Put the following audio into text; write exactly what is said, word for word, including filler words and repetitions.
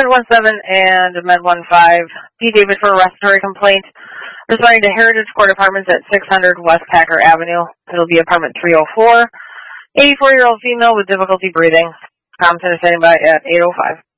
Point one seven and Med one five. P. David for a respiratory complaint. Responding to Heritage Court Apartments at six hundred West Packer Avenue. It'll be apartment three oh four. eighty-four-year-old female with difficulty breathing. Compton is standing by at eight oh five.